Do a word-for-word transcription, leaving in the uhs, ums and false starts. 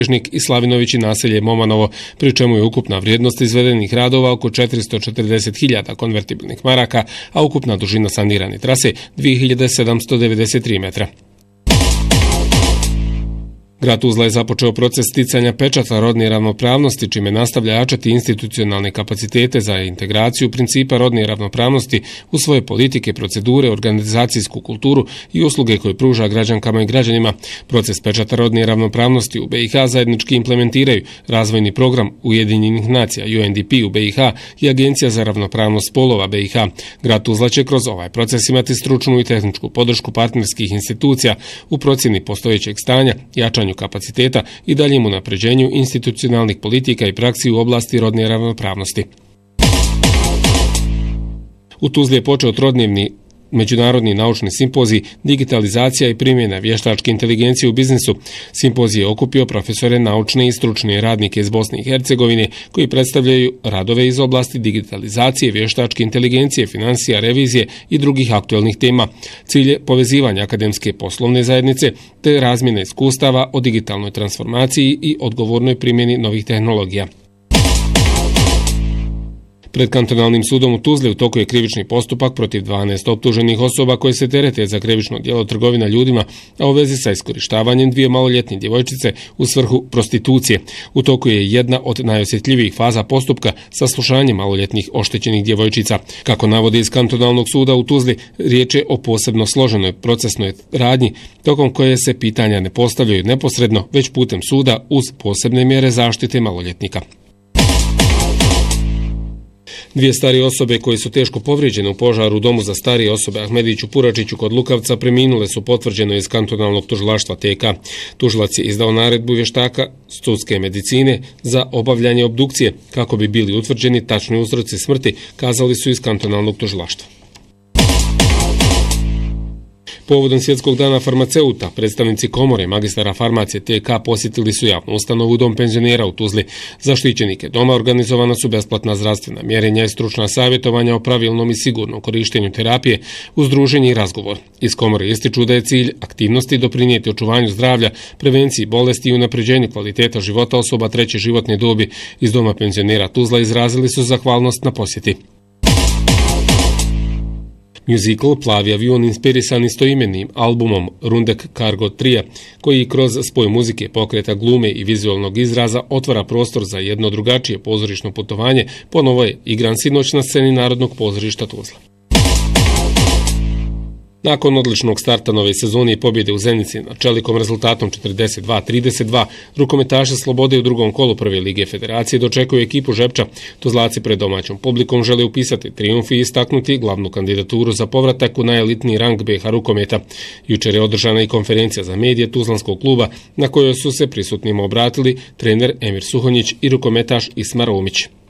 i Slavinović i naselje Momanovo, pri čemu je ukupna vrijednost izvedenih radova oko četiristo četrdeset hiljada konvertibilnih maraka, a ukupna dužina sanirane trase dvije hiljade sedamsto devedeset tri metra. Grad Tuzla je započeo proces sticanja pečata rodne ravnopravnosti, čime nastavlja jačati institucionalne kapacitete za integraciju principa rodne ravnopravnosti u svoje politike, procedure, organizacijsku kulturu i usluge koje pruža građankama i građanima. Proces pečata rodne ravnopravnosti u B i H zajednički implementiraju razvojni program Ujedinjenih nacija U N D P u B i H i Agencija za ravnopravnost spolova B i H. Grad Tuzla će kroz ovaj proces imati stručnu i tehničku podršku partnerskih institucija u procjeni postojećeg stanja, jačanju kapaciteta i daljem unapređenju institucionalnih politika i praksi u oblasti rodne ravnopravnosti. U Tuzli je počeo trodnevni Međunarodni naučni simpozij Digitalizacija i primjena vještačke inteligencije u biznisu. Simpozij je okupio profesore, naučne i stručne radnike iz Bosne i Hercegovine koji predstavljaju radove iz oblasti digitalizacije, vještačke inteligencije, financija, revizije i drugih aktuelnih tema. Cilj je povezivanje akademske poslovne zajednice te razmjena iskustava o digitalnoj transformaciji i odgovornoj primjeni novih tehnologija. Pred kantonalnim sudom u Tuzli u toku je krivični postupak protiv dvanaest optuženih osoba koje se terete za krivično djelo trgovina ljudima, a u vezi sa iskorištavanjem dvije maloljetne djevojčice u svrhu prostitucije. U toku je jedna od najosjetljivijih faza postupka saslušanje maloljetnih oštećenih djevojčica. Kako navode iz kantonalnog suda u Tuzli, riječ je o posebno složenoj procesnoj radnji, tokom koje se pitanja ne postavljaju neposredno, već putem suda uz posebne mjere zaštite maloljetnika. Dvije starije osobe koje su teško povrijeđene u požaru u domu za starije osobe Ahmediću Puračiću kod Lukavca preminule su potvrđeno iz kantonalnog tužilaštva T K. Tužilac je izdao naredbu vještaka sudske medicine za obavljanje obdukcije kako bi bili utvrđeni tačni uzroci smrti, kazali su iz kantonalnog tužilaštva. Povodom Svjetskog dana farmaceuta, predstavnici komore magistara farmacije T K posjetili su javnu ustanovu Dom penzionera u Tuzli. Za štićenike doma organizovana su besplatna zdravstvena mjerenja i stručna savjetovanja o pravilnom i sigurnom korištenju terapije uz druženje i razgovor. Iz komore ističu da je cilj aktivnosti doprinijeti očuvanju zdravlja, prevenciji bolesti i unapređenju kvaliteta života osoba treće životne dobi. Iz Doma penzionera Tuzla izrazili su zahvalnost na posjeti. Muzikal Plavi avion inspirisan istoimenim albumom Rundek Cargo Tria, koji kroz spoj muzike, pokreta glume i vizualnog izraza otvara prostor za jedno drugačije pozorišno putovanje, ponovo je igran sinoć na sceni Narodnog pozorišta Tuzla. Nakon odličnog starta nove sezone i pobjede u Zenici na Čelikom rezultatom četrdeset dva trideset dva, rukometaši Slobode u drugom kolu Prve lige Federacije dočekuju ekipu Žepča. Tuzlaci pred domaćom publikom žele upisati trijumf i istaknuti glavnu kandidaturu za povratak u najelitniji rang B H rukometa. Jučer je održana i konferencija za medije Tuzlanskog kluba na kojoj su se prisutnima obratili trener Emir Suhonjić i rukometaš Ismar Omić.